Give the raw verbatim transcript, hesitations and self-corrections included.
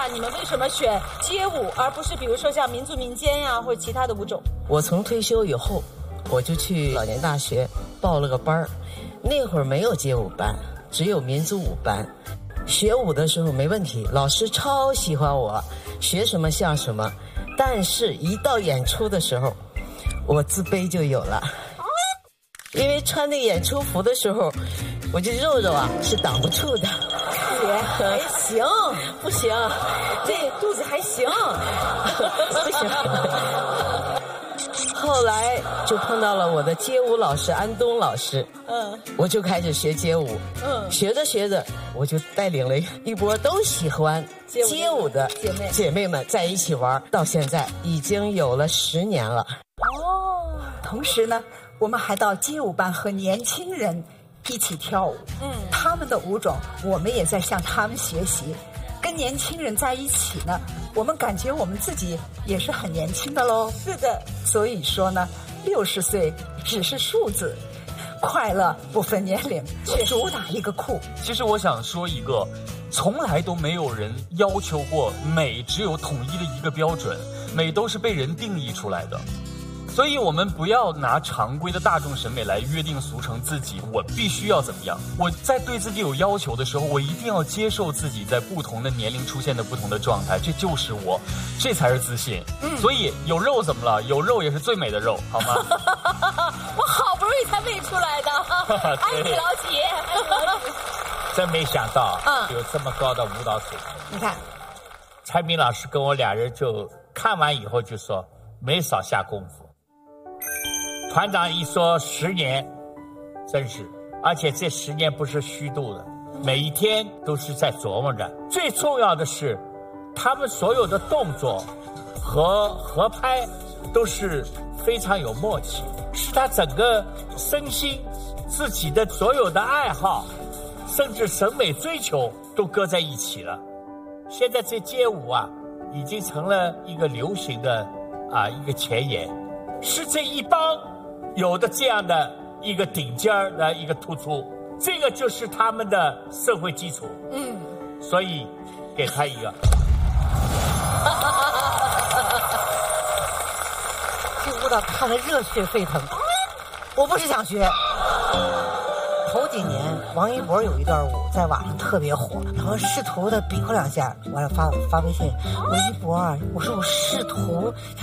下，你们为什么选街舞，而不是比如说像民族民间呀、啊、或者其他的舞种？ 我从退休以后，我就去老年大学报了个班儿，那会儿没有街舞班，只有民族舞班。学舞的时候没问题，老师超喜欢我，学什么像什么。但是一到演出的时候，我自卑就有了，因为穿那个演出服的时候，我这肉肉啊是挡不住的。 姐还行， 不行， 这肚子还行， 不行。后来就碰到了我的街舞老师安东老师，嗯，我就开始学街舞，嗯，学着学着，我就带领了一波都喜欢街舞的姐妹姐妹们在一起玩，到现在已经有了十年了。 哦，同时呢，我们还到街舞班和年轻人一起跳舞，嗯，他们的舞种我们也在向他们学习。跟年轻人在一起呢，我们感觉我们自己也是很年轻的喽。 是的， 所以说呢，六十岁只是数字，快乐不分年龄，主打一个酷。 其实我想说一个，从来都没有人要求过美只有统一的一个标准，美都是被人定义出来的。所以我们不要拿常规的大众审美来约定俗成自己，我必须要怎么样。我在对自己有要求的时候，我一定要接受自己在不同的年龄出现的不同的状态，这就是我，这才是自信。嗯，所以有肉怎么了？有肉也是最美的肉，好吗？ 我好不容易才喂出来的，爱你老几。 真没想到，嗯，有这么高的舞蹈水平。 你看， 蔡明老师跟我俩人就看完以后就说没少下功夫。团长一说十年，真是，而且这十年不是虚度的，每一天都是在琢磨着。最重要的是，他们所有的动作和合拍都是非常有默契，是他整个身心、自己的所有的爱好，甚至审美追求都搁在一起了。现在这街舞啊，已经成了一个流行的啊一个前沿，是这一帮有的这样的一个顶尖的一个突出，这个就是他们的社会基础。嗯，所以给他一个。 这舞蹈看得热血沸腾，我不是想学。头几年王一博有一段舞在网上特别火，然后试图的比划两下，完了发发微信，我说一博啊，我说我试图